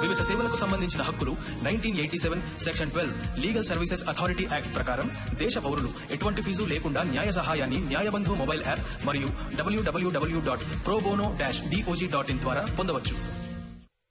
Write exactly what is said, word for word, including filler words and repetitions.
వివిధ సేవలకు సంబంధించిన హక్కులు nineteen eighty seven section twelve legal services authority act ప్రకారం దేశ పౌరులు ఎటువంటి ఫీజు లేకుండా న్యాయ సహాయాన్ని న్యాయబంధు మొబైల్ యాప్ మరియు డబ్ల్యూడబ్ల్యూడబ్ల్యూ dot pro bono dash DOJ dot in ద్వారా పొందవచ్చు.